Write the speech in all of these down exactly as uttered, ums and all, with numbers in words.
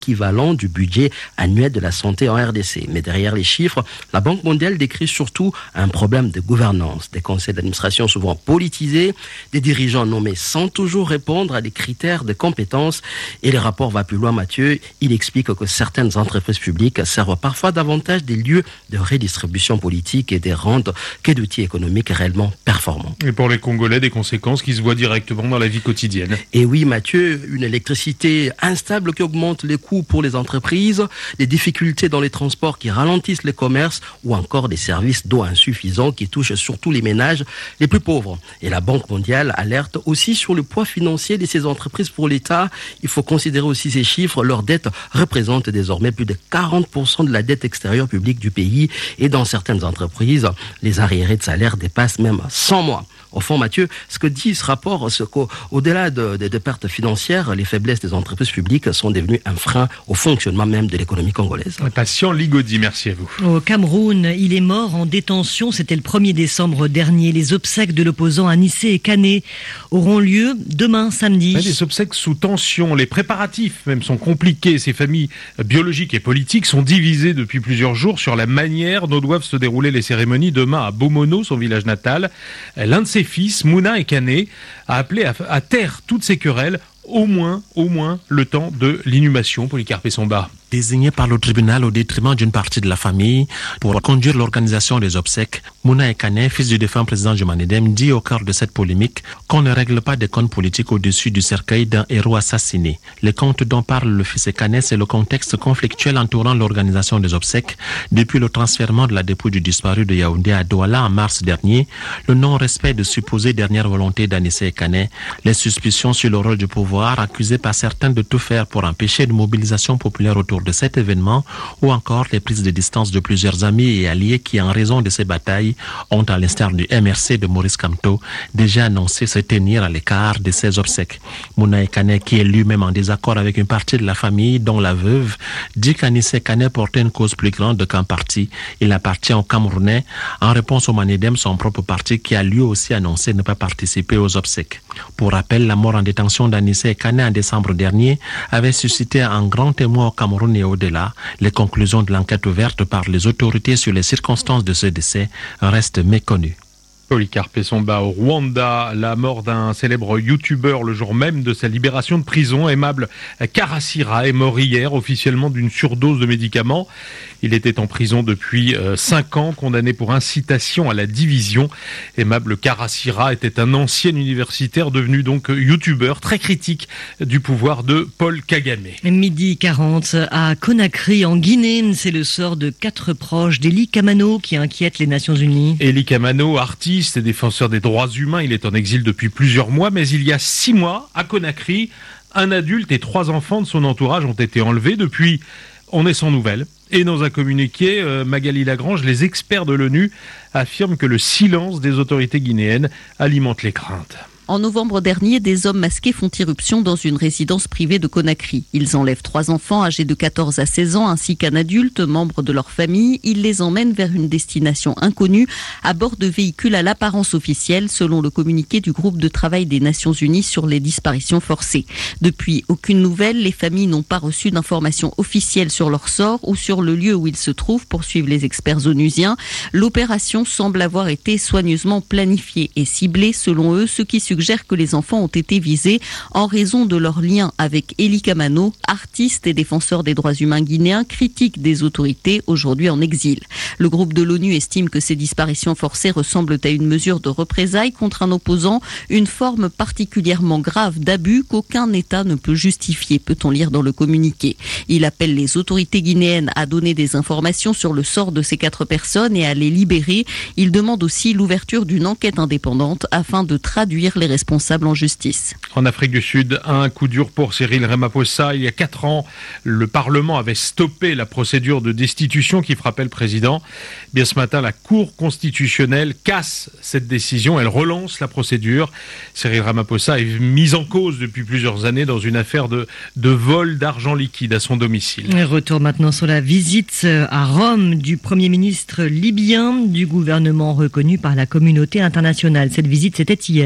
équivalent du budget annuel de la santé en R D C. Mais derrière les chiffres, la Banque mondiale décrit surtout un problème de gouvernance, des conseils d'administration souvent politisés, des dirigeants nommés sans toujours répondre à des critères de compétences. Et le rapport va plus loin, Mathieu. Il explique que certaines entreprises publiques servent parfois davantage des lieux de redistribution politique et des rentes que d'outils économiques réellement performants. Et pour les Congolais, des conséquences qui se voient directement dans la vie quotidienne. Et oui, Mathieu, une électricité instable qui augmente les coûts pour les entreprises, des difficultés dans les transports qui ralentissent les commerces ou encore des services d'eau insuffisants qui touchent surtout les ménages les plus pauvres. Et la Banque mondiale alerte aussi sur le poids financier de ces entreprises pour l'État. Il faut considérer aussi ces chiffres. Leur dette représente désormais plus de quarante pour cent de la dette extérieure publique du pays. Et dans certaines entreprises, les arriérés de salaire dépassent même cent mois. Au fond, Mathieu, ce que dit ce rapport, c'est qu'au-delà de, de, de pertes financières, les faiblesses des entreprises publiques sont devenues un frein au fonctionnement même de l'économie congolaise. Patient Ligodi, merci à vous. Au Cameroun, il est mort en détention. C'était le premier décembre dernier. Les obsèques de l'opposant Anissé Kane auront lieu demain, samedi. Ouais, des obsèques sous tension. Les préparatifs même sont compliqués. Ces familles biologiques et politiques sont divisées depuis plusieurs jours sur la manière dont doivent se dérouler les cérémonies demain à Bomono, son village natal. L'un de ses fils, Mouna Ekane, a appelé à, à taire toutes ces querelles, au moins, au moins, le temps de l'inhumation. Polycarpe Somba. Désigné par le tribunal au détriment d'une partie de la famille pour conduire l'organisation des obsèques, Mouna Ekane, fils du défunt président Jumanedem, dit au cœur de cette polémique qu'on ne règle pas des comptes politiques au-dessus du cercueil d'un héros assassiné. Les comptes dont parle le fils Ekane, c'est le contexte conflictuel entourant l'organisation des obsèques depuis le transfèrement de la dépouille du disparu de Yaoundé à Douala en mars dernier, le non-respect de supposées dernières volontés d'Anissé Ekane, les suspicions sur le rôle du pouvoir accusé par certains de tout faire pour empêcher une mobilisation populaire autour de cet événement, ou encore les prises de distance de plusieurs amis et alliés qui, en raison de ces batailles, ont, à l'instar du M R C de Maurice Kamto, déjà annoncé se tenir à l'écart de ces obsèques. Mouna Ekane, qui est lui-même en désaccord avec une partie de la famille, dont la veuve, dit qu'Anissé Ekane portait une cause plus grande qu'un parti. Il appartient aux Camerounais, en réponse au Manedem, son propre parti, qui a lui aussi annoncé ne pas participer aux obsèques. Pour rappel, la mort en détention d'Anissé Ekane en décembre dernier avait suscité un grand émoi au Cameroun et au-delà. Les conclusions de l'enquête ouverte par les autorités sur les circonstances de ce décès restent méconnues. Polycarpe Somba au Rwanda, la mort d'un célèbre youtubeur le jour même de sa libération de prison. Aimable Karasira est mort hier officiellement d'une surdose de médicaments. Il était en prison depuis cinq ans, condamné pour incitation à la division. Aimable Karasira était un ancien universitaire devenu donc youtubeur, très critique du pouvoir de Paul Kagame. Midi quarante à Conakry en Guinée, c'est le sort de quatre proches d'Eli Kamano qui inquiète les Nations Unies. Eli Kamano, artiste et défenseur des droits humains, il est en exil depuis plusieurs mois, mais il y a six mois, à Conakry, un adulte et trois enfants de son entourage ont été enlevés. Depuis, on est sans nouvelles. Et dans un communiqué, euh, Magali Lagrange, les experts de l'ONU affirment que le silence des autorités guinéennes alimente les craintes. En novembre dernier, des hommes masqués font irruption dans une résidence privée de Conakry. Ils enlèvent trois enfants âgés de quatorze à seize ans ainsi qu'un adulte, membre de leur famille. Ils les emmènent vers une destination inconnue à bord de véhicules à l'apparence officielle, selon le communiqué du groupe de travail des Nations Unies sur les disparitions forcées. Depuis, aucune nouvelle. Les familles n'ont pas reçu d'informations officielles sur leur sort ou sur le lieu où ils se trouvent, poursuivent les experts onusiens. L'opération semble avoir été soigneusement planifiée et ciblée, selon eux, ce qui suggère que les enfants ont été visés en raison de leur lien avec Eli Kamano, artiste et défenseur des droits humains guinéens, critique des autorités, aujourd'hui en exil. Le groupe de l'ONU estime que ces disparitions forcées ressemblent à une mesure de représailles contre un opposant, une forme particulièrement grave d'abus qu'aucun État ne peut justifier, peut-on lire dans le communiqué. Il appelle les autorités guinéennes à donner des informations sur le sort de ces quatre personnes et à les libérer. Il demande aussi l'ouverture d'une enquête indépendante afin de traduire les responsables en justice. En Afrique du Sud, un coup dur pour Cyril Ramaphosa. Il y a quatre ans, le Parlement avait stoppé la procédure de destitution qui frappait le président. Bien ce matin, la Cour constitutionnelle casse cette décision. Elle relance la procédure. Cyril Ramaphosa est mis en cause depuis plusieurs années dans une affaire de, de vol d'argent liquide à son domicile. Retour maintenant sur la visite à Rome du Premier ministre libyen du gouvernement reconnu par la communauté internationale. Cette visite, c'était hier. Abdel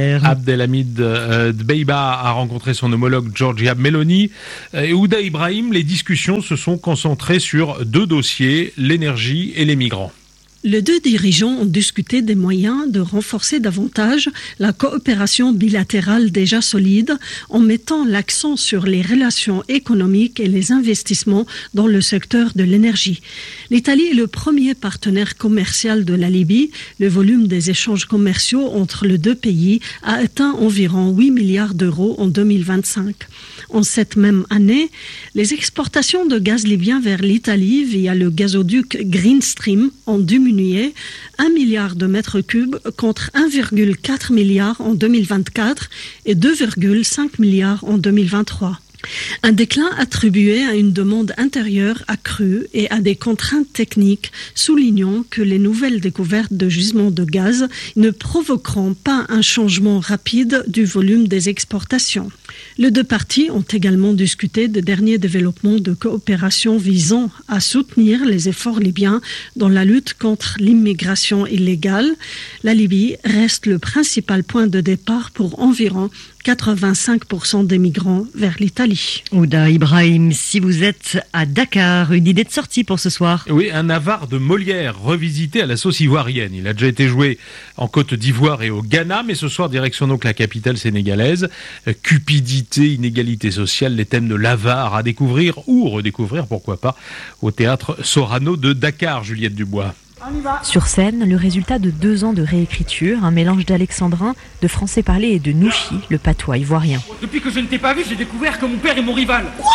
Abdelhamid euh, Dbeiba a rencontré son homologue Giorgia Meloni et Ouda Ibrahim. Les discussions se sont concentrées sur deux dossiers, l'énergie et les migrants. Les deux dirigeants ont discuté des moyens de renforcer davantage la coopération bilatérale déjà solide en mettant l'accent sur les relations économiques et les investissements dans le secteur de l'énergie. L'Italie est le premier partenaire commercial de la Libye. Le volume des échanges commerciaux entre les deux pays a atteint environ huit milliards d'euros en deux mille vingt-cinq. En cette même année, les exportations de gaz libyen vers l'Italie via le gazoduc Green Stream ont diminué un milliard de mètres cubes contre un virgule quatre milliard en deux mille vingt-quatre et deux virgule cinq milliards en deux mille vingt-trois. Un déclin attribué à une demande intérieure accrue et à des contraintes techniques, soulignant que les nouvelles découvertes de gisements de gaz ne provoqueront pas un changement rapide du volume des exportations. Les deux parties ont également discuté de derniers développements de coopération visant à soutenir les efforts libyens dans la lutte contre l'immigration illégale. La Libye reste le principal point de départ pour environ quatre-vingt-cinq pour cent des migrants vers l'Italie. Ouda Ibrahim, si vous êtes à Dakar, une idée de sortie pour ce soir? Oui, un avare de Molière revisité à la sauce ivoirienne. Il a déjà été joué en Côte d'Ivoire et au Ghana, mais ce soir, direction donc la capitale sénégalaise. Cupidité, inégalité sociale, les thèmes de l'avare à découvrir ou redécouvrir, pourquoi pas, au théâtre Sorano de Dakar, Juliette Dubois. Sur scène, le résultat de deux ans de réécriture, un mélange d'alexandrin, de français parlé et de nouchi, le patois ivoirien. Depuis que je ne t'ai pas vu, j'ai découvert que mon père est mon rival. Quoi?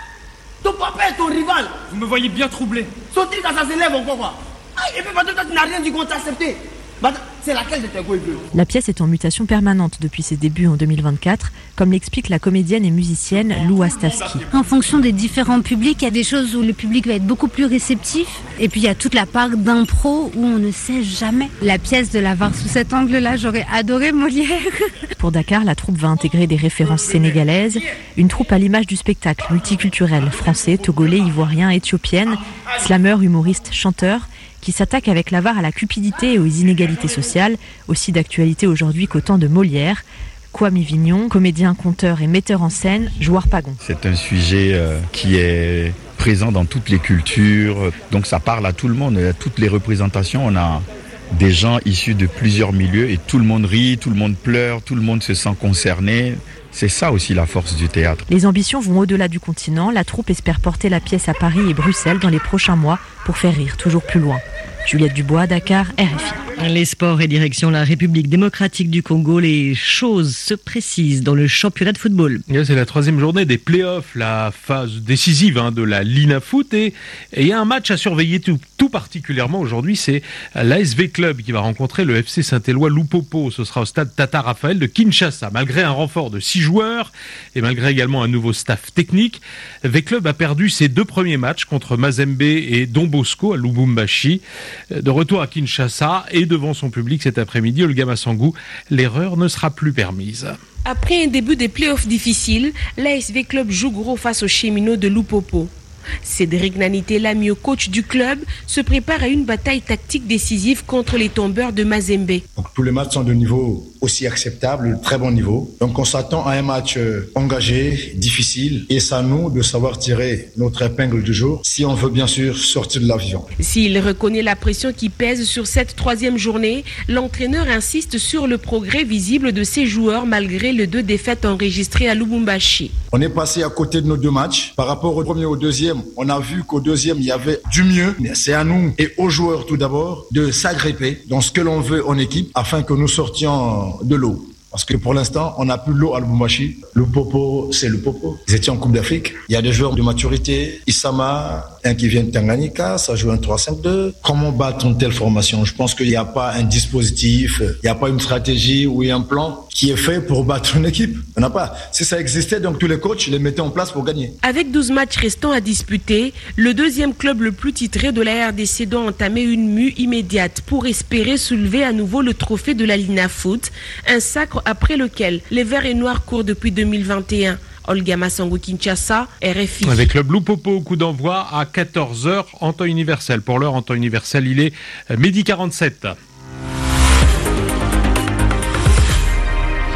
Ton papa est ton rival? Vous me voyez bien troublé. Sauter dans sa élève encore quoi? Ah, et puis maintenant, toi, tu n'as rien dit qu'on t'a accepté. C'est laquelle de tes goûts? La pièce est en mutation permanente depuis ses débuts en deux mille vingt-quatre, comme l'explique la comédienne et musicienne Lou Astavski. En fonction des différents publics, il y a des choses où le public va être beaucoup plus réceptif, et puis il y a toute la part d'impro où on ne sait jamais. La pièce de la voir sous cet angle-là, j'aurais adoré Molière. Pour Dakar, la troupe va intégrer des références sénégalaises, une troupe à l'image du spectacle multiculturel, français, togolais, ivoirien, éthiopienne, slameur, humoriste, chanteur, qui s'attaque avec l'avare à la cupidité et aux inégalités sociales, aussi d'actualité aujourd'hui qu'au temps de Molière. Kwame Vignon, comédien, conteur et metteur en scène, joue harpagon. C'est un sujet euh, qui est présent dans toutes les cultures, donc ça parle à tout le monde, à toutes les représentations. On a des gens issus de plusieurs milieux et tout le monde rit, tout le monde pleure, tout le monde se sent concerné. C'est ça aussi la force du théâtre. Les ambitions vont au-delà du continent. La troupe espère porter la pièce à Paris et Bruxelles dans les prochains mois pour faire rire toujours plus loin. Juliette Dubois, Dakar, R F I. Les sports et direction la République démocratique du Congo, les choses se précisent dans le championnat de football. C'est la troisième journée des playoffs, la phase décisive hein, de la Linafoot. Et il y a un match à surveiller tout, tout particulièrement aujourd'hui, c'est l'A S V Club qui va rencontrer le F C Saint-Éloi Lupopo. Ce sera au stade Tata Raphaël de Kinshasa. Malgré un renfort de six joueurs et malgré également un nouveau staff technique, V Club a perdu ses deux premiers matchs contre Mazembe et Don Bosco à Lubumbashi. De retour à Kinshasa et devant son public cet après-midi, Olga Massangou, l'erreur ne sera plus permise. Après un début de play-off difficile, l'A S V Club joue gros face aux Cheminots de Lupopo. Cédric Nanité, l'ami coach du club, se prépare à une bataille tactique décisive contre les tombeurs de Mazembe. Donc, tous les matchs sont de niveau aussi acceptable, de très bon niveau. Donc on s'attend à un match engagé, difficile, et c'est à nous de savoir tirer notre épingle du jour si on veut bien sûr sortir de l'avion. S'il reconnaît la pression qui pèse sur cette troisième journée, l'entraîneur insiste sur le progrès visible de ses joueurs malgré les deux défaites enregistrées à Lubumbashi. On est passé à côté de nos deux matchs. Par rapport au premier et au deuxième, on a vu qu'au deuxième, il y avait du mieux. Mais c'est à nous et aux joueurs tout d'abord de s'agripper dans ce que l'on veut en équipe afin que nous sortions de l'eau. Parce que pour l'instant, on n'a plus l'eau à Lubumbashi. Le Popo, c'est le Popo. Ils étaient en Coupe d'Afrique. Il y a des joueurs de maturité. Issama, un qui vient de Tanganyika, ça joue un trois cinq deux. Comment battre une telle formation? Je pense qu'il n'y a pas un dispositif, il n'y a pas une stratégie ou un plan qui est fait pour battre une équipe. On n'a pas. Si ça existait, donc tous les coachs les mettaient en place pour gagner. Avec douze matchs restants à disputer, le deuxième club le plus titré de la R D C doit entamer une mue immédiate pour espérer soulever à nouveau le trophée de la Linafoot, un sacre après lequel les Verts et Noirs courent depuis deux mille vingt et un. Olga Massangou, Kinshasa, R F I. Avec le Lupopo, coup d'envoi à quatorze heures en temps universel. Pour l'heure, en temps universel, il est midi quarante-sept.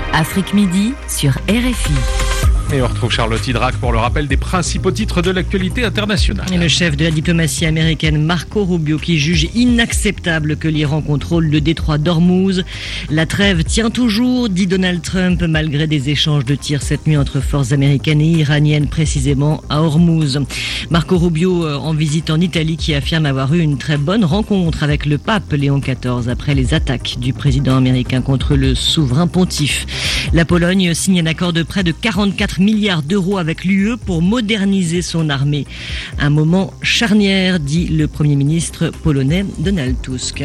Afrique Midi sur R F I. Et on retrouve Charlotte Hydrac pour le rappel des principaux titres de l'actualité internationale. Et le chef de la diplomatie américaine Marco Rubio qui juge inacceptable que l'Iran contrôle le détroit d'Ormuz. La trêve tient toujours, dit Donald Trump, malgré des échanges de tirs cette nuit entre forces américaines et iraniennes, précisément à Ormuz. Marco Rubio en visite en Italie qui affirme avoir eu une très bonne rencontre avec le pape Léon quatorze après les attaques du président américain contre le souverain pontife. La Pologne signe un accord de près de quarante-quatre milliards d'euros avec l'U E pour moderniser son armée. Un moment charnière, dit le Premier ministre polonais Donald Tusk.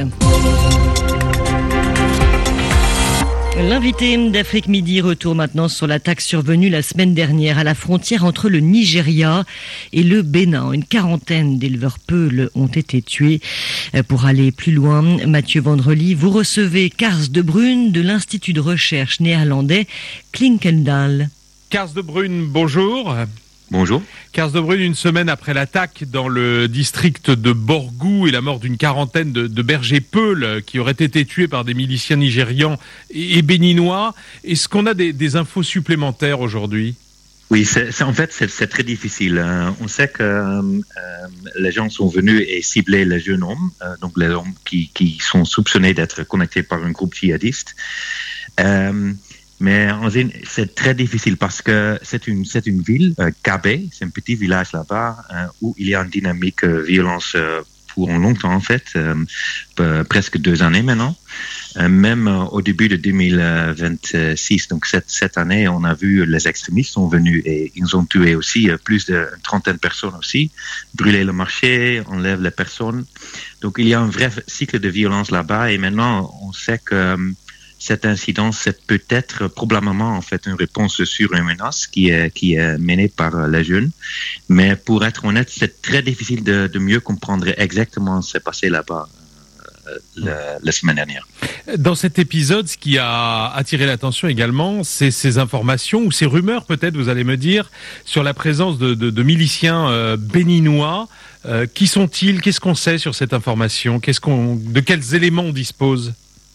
L'invité d'Afrique Midi retourne maintenant sur l'attaque survenue la semaine dernière à la frontière entre le Nigeria et le Bénin. Une quarantaine d'éleveurs peuls ont été tués. Pour aller plus loin, Mathieu Vandrely, vous recevez Kars de Bruyne de l'Institut de recherche néerlandais Klinkendael. Kars de Bruyne, bonjour. Bonjour. Kars de Bruyne, une semaine après l'attaque dans le district de Borgou et la mort d'une quarantaine de, de bergers peuls qui auraient été tués par des miliciens nigérians et, et béninois, est-ce qu'on a des, des infos supplémentaires aujourd'hui ? Oui, c'est, c'est, en fait, c'est, c'est très difficile. On sait que euh, les gens sont venus et ciblé les jeunes hommes, euh, donc les hommes qui, qui sont soupçonnés d'être connectés par un groupe djihadiste. Euh, Mais en général, c'est très difficile parce que c'est une c'est une ville, euh, Kabé, c'est un petit village là-bas euh, où il y a une dynamique euh, violence euh, pour longtemps en fait, euh, euh, presque deux années maintenant. Euh, même euh, au début de deux mille vingt-six, donc cette cette année, on a vu les extrémistes sont venus et ils ont tué aussi euh, plus d'une trentaine de personnes aussi, brûlé le marché, enlève les personnes. Donc il y a un vrai cycle de violence là-bas et maintenant on sait que euh, cet incident, c'est peut-être probablement en fait une réponse sur une menace qui est qui est menée par les jeunes. Mais pour être honnête, c'est très difficile de, de mieux comprendre exactement ce qui s'est passé là-bas euh, la, la semaine dernière. Dans cet épisode, ce qui a attiré l'attention également, c'est ces informations ou ces rumeurs, peut-être, vous allez me dire, sur la présence de, de, de miliciens euh, béninois. Euh, qui sont-ils ? Qu'est-ce qu'on sait sur cette information ? Qu'est-ce qu'on, de quels éléments on dispose ?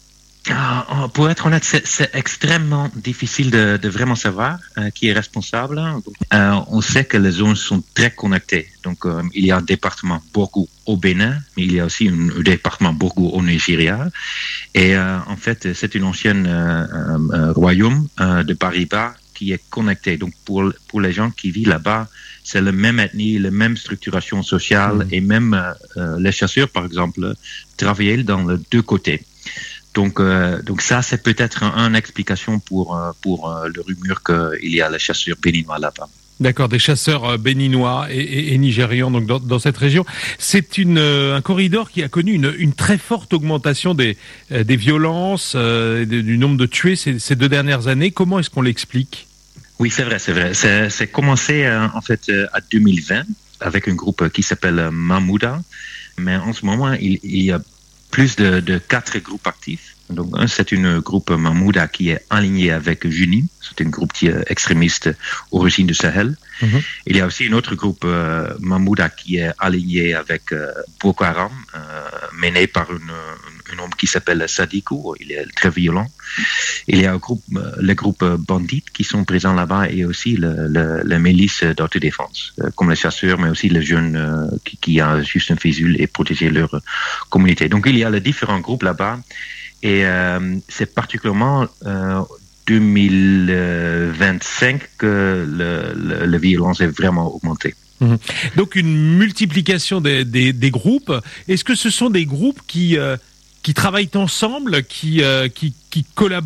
Ah, pour être honnête, c'est, c'est extrêmement difficile de, de vraiment savoir euh, qui est responsable. Euh, on sait que les zones sont très connectées. Donc, euh, il y a un département Borgou au Bénin, mais il y a aussi un, un département Borgou au Nigeria. Et euh, en fait, c'est une ancienne euh, euh, royaume euh, de Bariba qui est connecté. Donc, pour pour les gens qui vivent là-bas, c'est la même ethnie, la même structuration sociale mmh. et même euh, les chasseurs, par exemple, travaillaient dans les deux côtés. Donc, euh, donc ça, c'est peut-être une un explication pour euh, pour euh, le rumeur qu'il y a les chasseurs béninois là-bas. D'accord, des chasseurs béninois et, et, et nigérians donc dans, dans cette région. C'est une euh, un corridor qui a connu une une très forte augmentation des euh, des violences, euh, de, du nombre de tués ces, ces deux dernières années. Comment est-ce qu'on l'explique ? Oui, c'est vrai, c'est vrai. C'est, c'est commencé euh, en fait euh, à deux mille vingt avec un groupe qui s'appelle euh, Mahmouda, mais en ce moment il, il y a plus de, de quatre groupes actifs. Donc, un, c'est un groupe Mahmouda qui est aligné avec Junim. C'est un groupe qui est extrémiste origine du Sahel. Mm-hmm. Il y a aussi un autre groupe euh, Mahmouda qui est aligné avec euh, Boko Haram, euh, mené par une, un homme qui s'appelle Sadikou. Il est très violent. Il y a un groupe, euh, les groupes bandits qui sont présents là-bas et aussi le, le, les milices d'autodéfense, euh, comme les chasseurs, mais aussi les jeunes euh, qui, qui ont juste un fusil et protéger leur communauté. Donc, il y a les différents groupes là-bas. Et euh, c'est particulièrement euh, deux mille vingt-cinq que le, le, la violence est vraiment augmentée. Mmh. Donc une multiplication des, des, des groupes. Est-ce que ce sont des groupes qui, euh, qui travaillent ensemble, qui, euh, qui, qui collaborent ?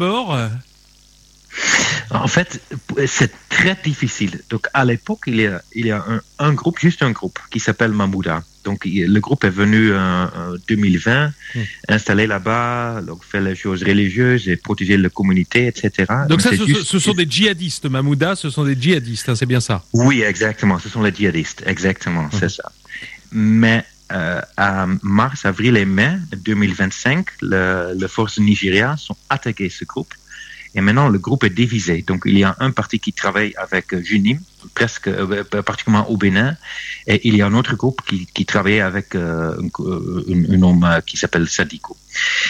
En fait, c'est très difficile. Donc, à l'époque, il y a, il y a un, un groupe, juste un groupe, qui s'appelle Mahmouda. Donc, le groupe est venu en euh, deux mille vingt, mmh. installé là-bas, donc faire les choses religieuses et protéger la communauté, et cetera. Donc, ça, ce, juste... ce sont des djihadistes. Mahmouda, ce sont des djihadistes, hein, c'est bien ça ? Oui, exactement. Ce sont les djihadistes. Exactement, mmh. c'est ça. Mais euh, à mars, avril et mai deux mille vingt-cinq, le, les forces nigérianes sont attaquées ce groupe. Et maintenant, le groupe est divisé. Donc, il y a un parti qui travaille avec Junim, presque, euh, particulièrement au Bénin, et il y a un autre groupe qui, qui travaille avec euh, un, un homme qui s'appelle Sadiko.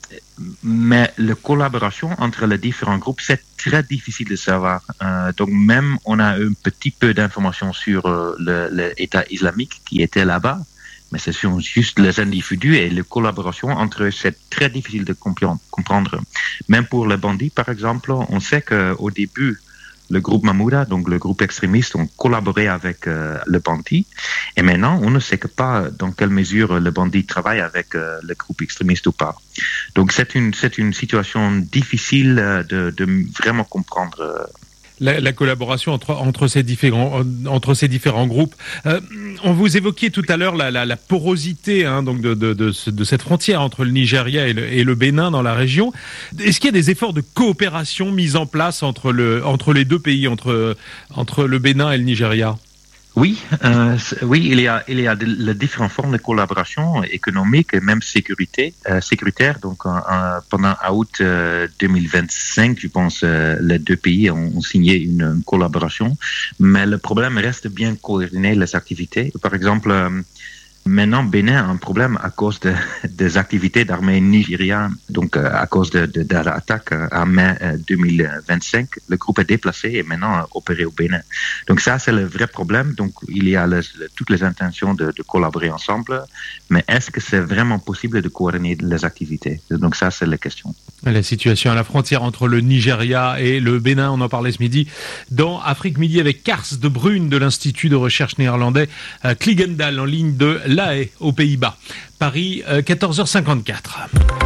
mais la collaboration entre les différents groupes, c'est très difficile de savoir. Euh, donc même on a un petit peu d'informations sur euh, l'État islamique qui était là-bas, mais ce sont juste les individus et la collaboration entre eux, c'est très difficile de comprendre. Même pour les bandits, par exemple, on sait qu'au début, le groupe Mahmouda, donc le groupe extrémiste, ont collaboré avec euh, le bandit. Et maintenant, on ne sait que pas dans quelle mesure le bandit travaille avec euh, le groupe extrémiste ou pas. Donc c'est une, c'est une situation difficile de, de vraiment comprendre. Euh, La, la collaboration entre, entre, ces différents, entre ces différents groupes. Euh, on vous évoquiez tout à l'heure la, la, la porosité hein, donc de, de, de, de cette frontière entre le Nigeria et le, et le Bénin dans la région. Est-ce qu'il y a des efforts de coopération mis en place entre, le, entre les deux pays, entre, entre le Bénin et le Nigeria ? Oui, euh, oui, il y a, il y a de, de différentes formes de collaboration économique et même sécurité, euh, sécuritaire. Donc, euh, pendant août euh, deux mille vingt-cinq, je pense, euh, les deux pays ont, ont signé une, une collaboration. Mais le problème reste de bien coordonner les activités. Par exemple, euh, maintenant, Bénin a un problème à cause de, des activités d'armée nigériane. Donc, euh, à cause de, de, de l'attaque en mai euh, deux mille vingt-cinq, le groupe est déplacé et maintenant euh, opéré au Bénin. Donc, ça, c'est le vrai problème. Donc, il y a le, le, toutes les intentions de, de collaborer ensemble. Mais est-ce que c'est vraiment possible de coordonner les activités? Donc, ça, c'est la question. La situation à la frontière entre le Nigeria et le Bénin, on en parlait ce midi dans Afrique Midi avec Kars de Bruyne de l'Institut de recherche néerlandais euh, Kligendal en ligne de La Haye aux Pays-Bas. Paris, euh, quatorze heures cinquante-quatre.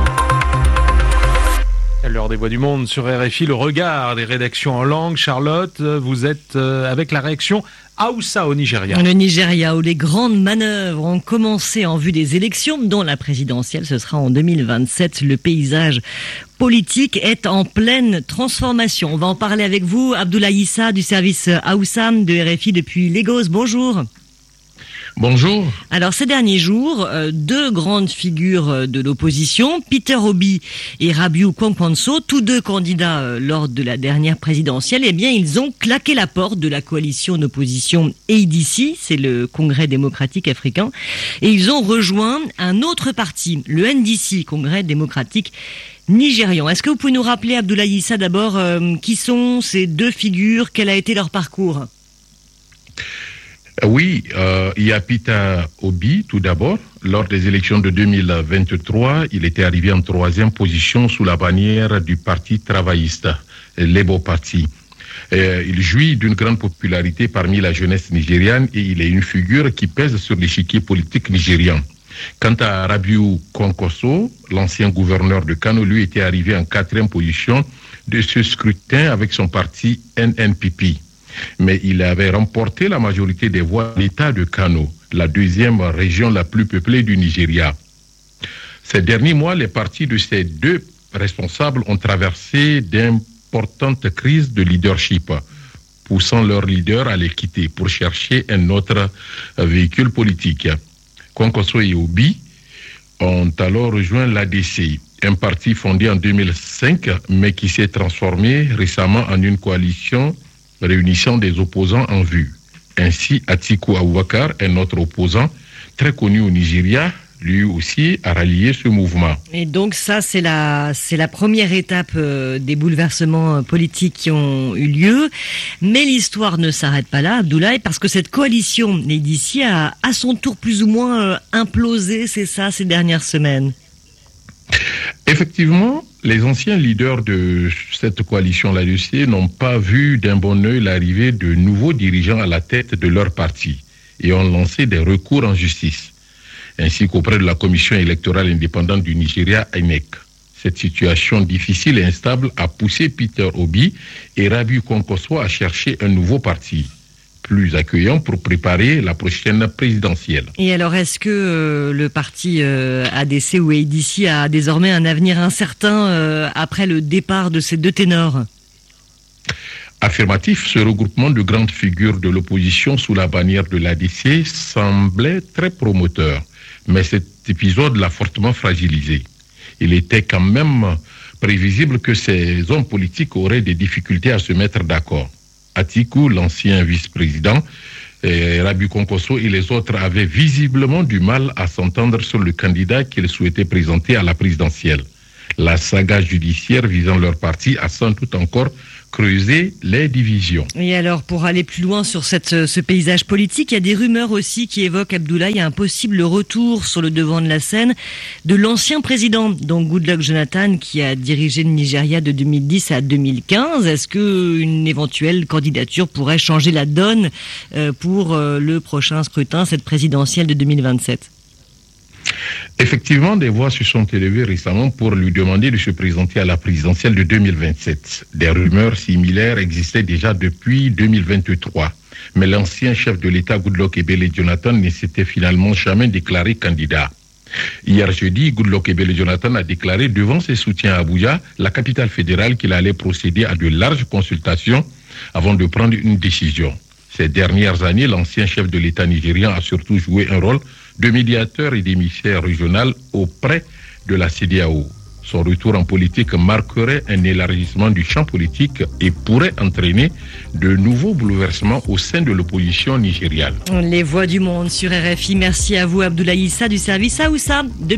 À l'heure des Voix du Monde sur R F I, le regard des rédactions en langue. Charlotte, vous êtes euh, avec la réaction Hausa au Nigeria. Le Nigeria où les grandes manœuvres ont commencé en vue des élections, dont la présidentielle, ce sera en deux mille vingt-sept. Le paysage politique est en pleine transformation. On va en parler avec vous, Abdoulaye Issa du service Hausa de R F I depuis Lagos. Bonjour. Bonjour. Alors ces derniers jours, euh, deux grandes figures de l'opposition, Peter Obi et Rabiu Kwankwaso, tous deux candidats euh, lors de la dernière présidentielle, eh bien ils ont claqué la porte de la coalition d'opposition A D C, c'est le Congrès démocratique africain, et ils ont rejoint un autre parti, le N D C, Congrès démocratique nigérian. Est-ce que vous pouvez nous rappeler, Abdoulaye Issa, d'abord, euh, qui sont ces deux figures, quel a été leur parcours ? Oui, euh, il y a Peter Obi, tout d'abord. Lors des élections de deux mille vingt-trois, il était arrivé en troisième position sous la bannière du Parti travailliste, Labour Party. Euh, il jouit d'une grande popularité parmi la jeunesse nigériane et il est une figure qui pèse sur l'échiquier politique nigérian. Quant à Rabiu Kwankwaso, l'ancien gouverneur de Kano, lui était arrivé en quatrième position de ce scrutin avec son parti N N P P. Mais il avait remporté la majorité des voix de l'État de Kano, la deuxième région la plus peuplée du Nigeria. Ces derniers mois, les partis de ces deux responsables ont traversé d'importantes crises de leadership, poussant leur leader à les quitter pour chercher un autre véhicule politique. Kwankwaso et Obi ont alors rejoint l'A D C, un parti fondé en deux mille cinq, mais qui s'est transformé récemment en une coalition réunissant des opposants en vue. Ainsi, Atiku Abubakar, un autre opposant très connu au Nigeria, lui aussi a rallié ce mouvement. Et donc ça, c'est la, c'est la première étape euh, des bouleversements politiques qui ont eu lieu. Mais l'histoire ne s'arrête pas là, Abdoulaye, parce que cette coalition d'ici a à son tour plus ou moins euh, implosé, c'est ça, ces dernières semaines. Effectivement, les anciens leaders de cette coalition, l'A D C, n'ont pas vu d'un bon œil l'arrivée de nouveaux dirigeants à la tête de leur parti et ont lancé des recours en justice, ainsi qu'auprès de la Commission électorale indépendante du Nigeria, I N E C. Cette situation difficile et instable a poussé Peter Obi et Rabiu Kwankwaso à chercher un nouveau parti, plus accueillant pour préparer la prochaine présidentielle. Et alors, est-ce que euh, le parti euh, A D C ou A D C a désormais un avenir incertain euh, après le départ de ces deux ténors ? Affirmatif, ce regroupement de grandes figures de l'opposition sous la bannière de l'A D C semblait très promoteur, mais cet épisode l'a fortement fragilisé. Il était quand même prévisible que ces hommes politiques auraient des difficultés à se mettre d'accord. Atiku, l'ancien vice-président, et Rabiu Kwankwaso et les autres avaient visiblement du mal à s'entendre sur le candidat qu'ils souhaitaient présenter à la présidentielle. La saga judiciaire visant leur parti a sans doute encore creusé les divisions. Et alors, pour aller plus loin sur cette, ce paysage politique, il y a des rumeurs aussi qui évoquent, Abdoulaye, un possible retour sur le devant de la scène de l'ancien président, donc Goodluck Jonathan, qui a dirigé le Nigeria de deux mille dix à deux mille quinze. Est-ce qu'une éventuelle candidature pourrait changer la donne pour le prochain scrutin, cette présidentielle de deux mille vingt-sept ? Effectivement, des voix se sont élevées récemment pour lui demander de se présenter à la présidentielle de deux mille vingt-sept. Des rumeurs similaires existaient déjà depuis deux mille vingt-trois. Mais l'ancien chef de l'État, Goodluck Ebele Jonathan, ne s'était finalement jamais déclaré candidat. Hier jeudi, Goodluck Ebele Jonathan a déclaré devant ses soutiens à Abuja, la capitale fédérale, qu'il allait procéder à de larges consultations avant de prendre une décision. Ces dernières années, l'ancien chef de l'État nigérien a surtout joué un rôle de médiateur et d'émissaire régional auprès de la C D A O. Son retour en politique marquerait un élargissement du champ politique et pourrait entraîner de nouveaux bouleversements au sein de l'opposition nigériane. Les voix du monde sur R F I. Merci à vous, Abdoulaye Issa du service Aoussa. De...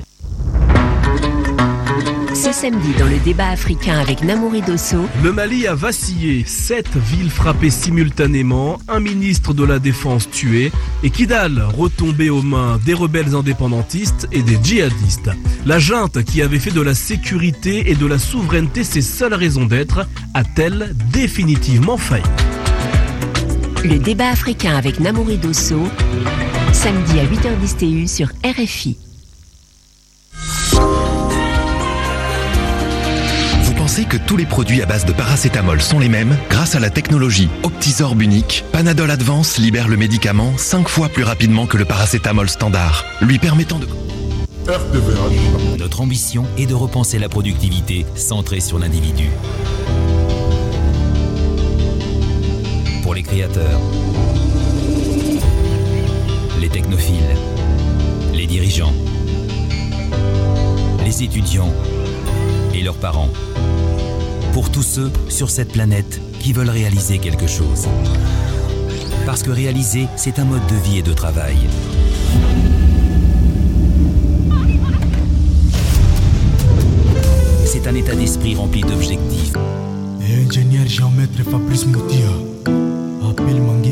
Ce samedi, dans le débat africain avec Namouri Dosso, le Mali a vacillé, sept villes frappées simultanément, un ministre de la Défense tué et Kidal retombé aux mains des rebelles indépendantistes et des djihadistes. La junte qui avait fait de la sécurité et de la souveraineté ses seules raisons d'être a-t-elle définitivement failli ? Le débat africain avec Namouri Dosso, samedi à huit heures dix T U sur R F I. Pensez que tous les produits à base de paracétamol sont les mêmes? Grâce à la technologie Optizorb unique, Panadol Advance libère le médicament cinq fois plus rapidement que le paracétamol standard, lui permettant de... R T V H. Notre ambition est de repenser la productivité centrée sur l'individu. Pour les créateurs, les technophiles, les dirigeants, les étudiants et leurs parents. Pour tous ceux sur cette planète qui veulent réaliser quelque chose. Parce que réaliser, c'est un mode de vie et de travail. C'est un état d'esprit rempli d'objectifs. Ingénieur géomètre Fabrice Moutia appelle Manga.